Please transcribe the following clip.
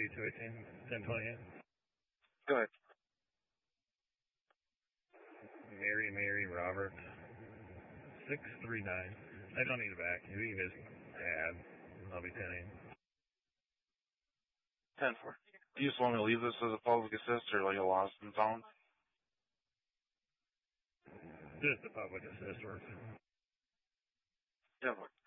218, 1028. Go ahead. Mary, Robert, 639. I don't need it back. You can just add. I'll be 10. 10-4. Do you just want me to leave this as a public assist or like a lost and found? Just a public assist works. 10-4.